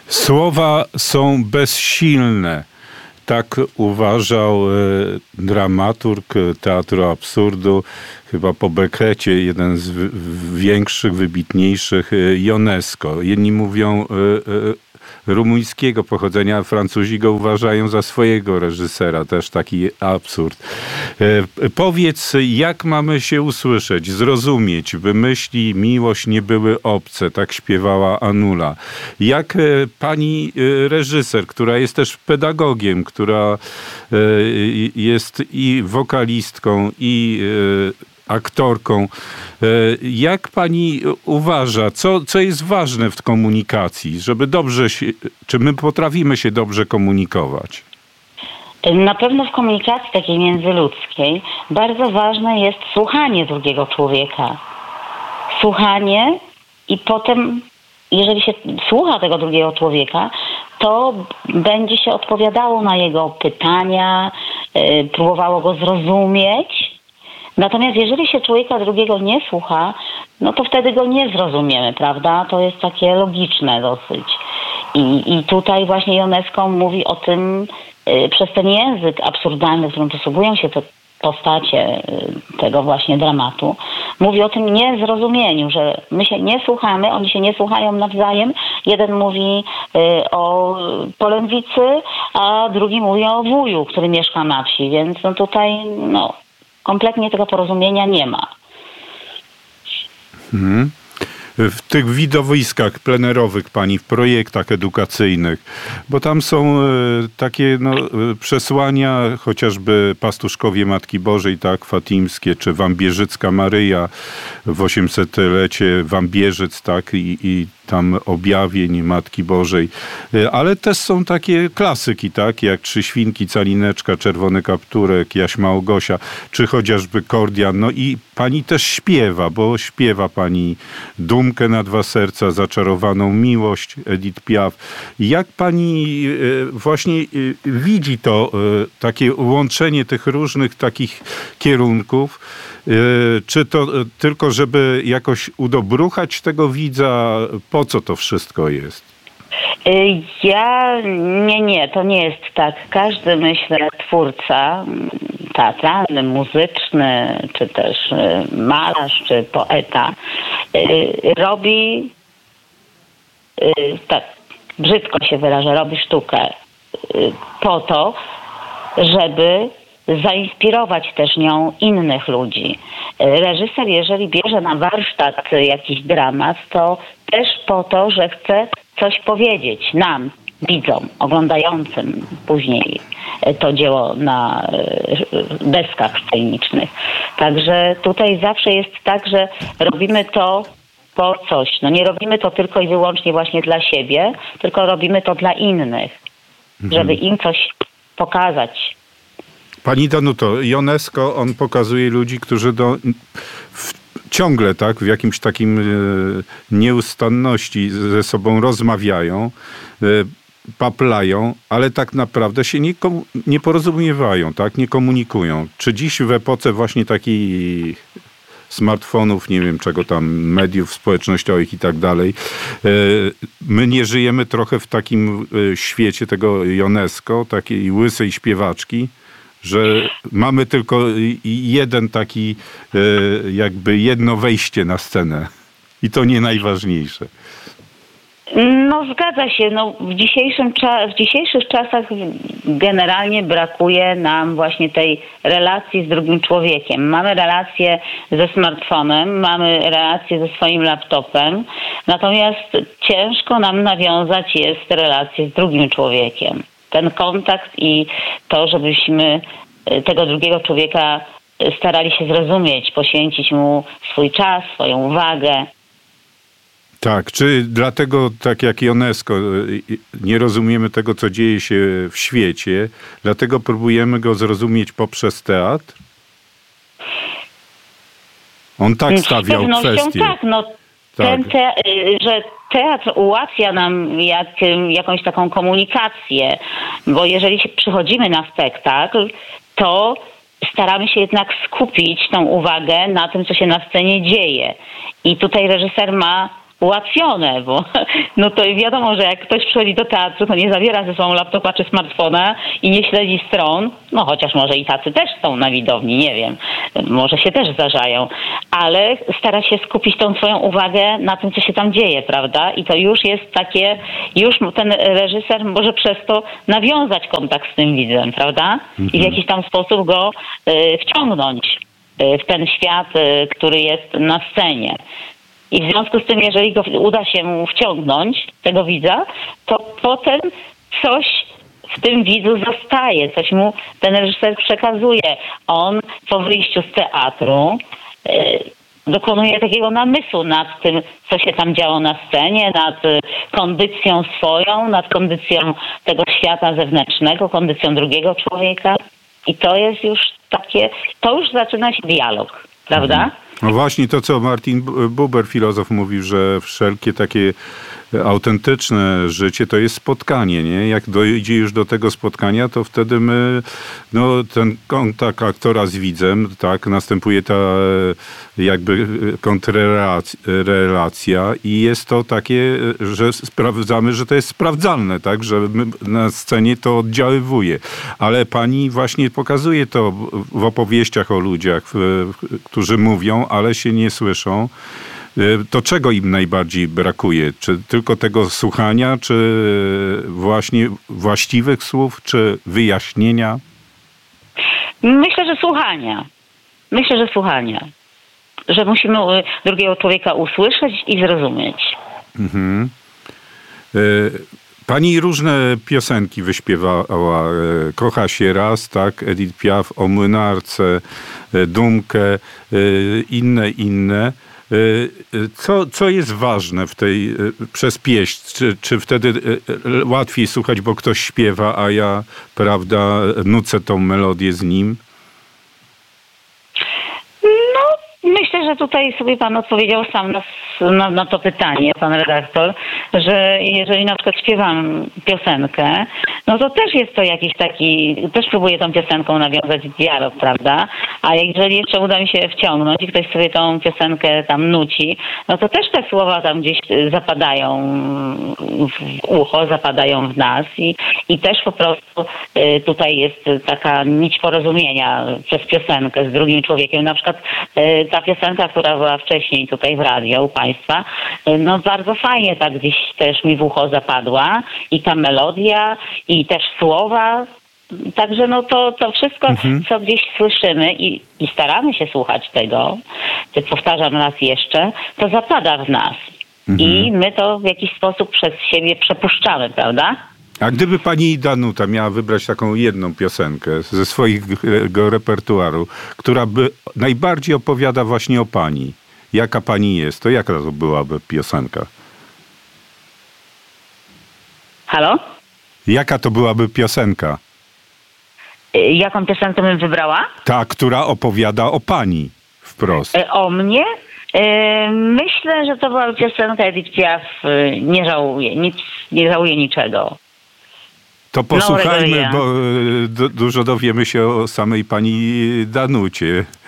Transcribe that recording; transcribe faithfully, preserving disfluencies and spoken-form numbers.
Słowa są bezsilne. Tak uważał e, dramaturg Teatru Absurdu, chyba po Becketcie, jeden z w, w większych, wybitniejszych, e, Ionesco. Jedni mówią e, e, rumuńskiego pochodzenia, Francuzi go uważają za swojego reżysera, też taki absurd. E, powiedz, jak mamy się usłyszeć, zrozumieć, by myśli miłość nie były obce, tak śpiewała Anula. Jak e, pani e, reżyser, która jest też pedagogiem, która e, jest i wokalistką, i e, aktorką. Jak pani uważa, co, co jest ważne w komunikacji, żeby dobrze się, czy my potrafimy się dobrze komunikować? Na pewno w komunikacji takiej międzyludzkiej bardzo ważne jest słuchanie drugiego człowieka. Słuchanie i potem, jeżeli się słucha tego drugiego człowieka, to będzie się odpowiadało na jego pytania, próbowało go zrozumieć. Natomiast jeżeli się człowieka drugiego nie słucha, no to wtedy go nie zrozumiemy, prawda? To jest takie logiczne dosyć. I, i tutaj właśnie Ionesco mówi o tym y, przez ten język absurdalny, którym posługują się te postacie y, tego właśnie dramatu. Mówi o tym niezrozumieniu, że my się nie słuchamy, oni się nie słuchają nawzajem. Jeden mówi y, o polędwicy, a drugi mówi o wuju, który mieszka na wsi. Więc no tutaj no kompletnie tego porozumienia nie ma. Hmm. W tych widowiskach plenerowych pani, w projektach edukacyjnych, bo tam są e, takie no, e, przesłania, chociażby Pastuszkowie Matki Bożej, tak, fatimskie, czy Wambierzycka Maryja w osiemsetlecie Wambierzyc, tak, i, i tam objawień Matki Bożej. Ale też są takie klasyki, tak, jak Trzy Świnki, Calineczka, Czerwony Kapturek, Jaś Małgosia, czy chociażby Kordian. No i pani też śpiewa, bo śpiewa pani Dumkę na dwa serca, Zaczarowaną miłość, Edith Piaf. Jak pani właśnie widzi to takie łączenie tych różnych takich kierunków? Czy to tylko, żeby jakoś udobruchać tego widza? Po co to wszystko jest? Ja, nie, nie, to nie jest tak. Każdy, myślę, twórca teatralny, muzyczny, czy też malarz, czy poeta robi, tak brzydko się wyrażę, robi sztukę po to, żeby zainspirować też nią innych ludzi. Reżyser, jeżeli bierze na warsztat jakiś dramat, to też po to, że chce coś powiedzieć nam, widzom, oglądającym później to dzieło na deskach scenicznych. Także tutaj zawsze jest tak, że robimy to po coś. No nie robimy to tylko i wyłącznie właśnie dla siebie, tylko robimy to dla innych, mhm. żeby im coś pokazać. Pani Danuto, Ionesco, on pokazuje ludzi, którzy do, w, ciągle tak, w jakimś takim e, nieustanności ze sobą rozmawiają, e, paplają, ale tak naprawdę się nie, nie porozumiewają, tak, nie komunikują. Czy dziś w epoce właśnie takich smartfonów, nie wiem czego tam, mediów społecznościowych i tak dalej, e, my nie żyjemy trochę w takim e, świecie tego Ionesco, takiej łysej śpiewaczki, że mamy tylko jeden taki, jakby jedno wejście na scenę. I to nie najważniejsze. No zgadza się. No, w, dzisiejszym cza- w dzisiejszych czasach generalnie brakuje nam właśnie tej relacji z drugim człowiekiem. Mamy relację ze smartfonem, mamy relację ze swoim laptopem, natomiast ciężko nam nawiązać jest relację z drugim człowiekiem. Ten kontakt i to, żebyśmy tego drugiego człowieka starali się zrozumieć, poświęcić mu swój czas, swoją uwagę. Tak, czy dlatego, tak jak Ionesco, nie rozumiemy tego, co dzieje się w świecie, dlatego próbujemy go zrozumieć poprzez teatr? On tak stawiał Z pewnością kwestię. Tak, no ten tak. te, że teatr ułatwia nam jak, jakąś taką komunikację, bo jeżeli się przychodzimy na spektakl, to staramy się jednak skupić tą uwagę na tym, co się na scenie dzieje. I tutaj reżyser ma ułatwione, bo no to wiadomo, że jak ktoś przychodzi do teatru, to nie zabiera ze sobą laptopa czy smartfona i nie śledzi stron, no chociaż może i tacy też są na widowni, nie wiem, może się też zdarzają, ale stara się skupić tą swoją uwagę na tym, co się tam dzieje, prawda? I to już jest takie, już ten reżyser może przez to nawiązać kontakt z tym widzem, prawda? I w jakiś tam sposób go y, wciągnąć y, w ten świat, y, który jest na scenie. I w związku z tym, jeżeli go uda się mu wciągnąć, tego widza, to potem coś w tym widzu zostaje, coś mu ten reżyser przekazuje. On po wyjściu z teatru y, dokonuje takiego namysłu nad tym, co się tam działo na scenie, nad kondycją swoją, nad kondycją tego świata zewnętrznego, kondycją drugiego człowieka. I to jest już takie, to już zaczyna się dialog, prawda? No właśnie to, co Martin Buber, filozof, mówił, że wszelkie takie autentyczne życie to jest spotkanie, nie? Jak dojdzie już do tego spotkania, to wtedy my, no ten kontakt aktora z widzem, tak, następuje ta jakby kontrrelacja i jest to takie, że sprawdzamy, że to jest sprawdzalne, tak, że my na scenie to oddziaływuje. Ale pani właśnie pokazuje to w opowieściach o ludziach, którzy mówią, ale się nie słyszą. To czego im najbardziej brakuje? Czy tylko tego słuchania, czy właśnie właściwych słów, czy wyjaśnienia? Myślę, że słuchania. Myślę, że słuchania. Że musimy drugiego człowieka usłyszeć i zrozumieć. Mhm. Pani różne piosenki wyśpiewała. Kocha się raz, tak? Edith Piaf, o Młynarce, Dumkę, inne, inne. Co, co jest ważne w tej, przez pieśń? Czy, czy wtedy łatwiej słuchać, bo ktoś śpiewa, a ja, prawda, nucę tą melodię z nim? No, myślę, że tutaj sobie pan odpowiedział sam na, na, na to pytanie, pan redaktor, że jeżeli na przykład śpiewam piosenkę, no to też jest to jakiś taki, też próbuję tą piosenką nawiązać dialog, prawda? A jeżeli jeszcze uda mi się wciągnąć i ktoś sobie tą piosenkę tam nuci, no to też te słowa tam gdzieś zapadają w ucho, zapadają w nas i, i też po prostu y, tutaj jest taka nić porozumienia przez piosenkę z drugim człowiekiem. Na przykład y, ta piosenka, która była wcześniej tutaj w radio u państwa, y, no bardzo fajnie tak gdzieś też mi w ucho zapadła i ta melodia i też słowa. Także no to, to wszystko, mhm. co gdzieś słyszymy i, i staramy się słuchać tego, powtarzam raz jeszcze, to zapada w nas. Mhm. I my to w jakiś sposób przez siebie przepuszczamy, prawda? A gdyby pani Danuta miała wybrać taką jedną piosenkę ze swojego repertuaru, która by najbardziej opowiada właśnie o pani, jaka pani jest, to jaka to byłaby piosenka? Halo? Jaka to byłaby piosenka? Jaką piosenkę bym wybrała? Ta, która opowiada o pani wprost. O mnie? Myślę, że to była piosenka Edith Piaf. Nie żałuję, nic, nie żałuję niczego. To posłuchajmy, no, bo dużo dowiemy się o samej pani Danucie.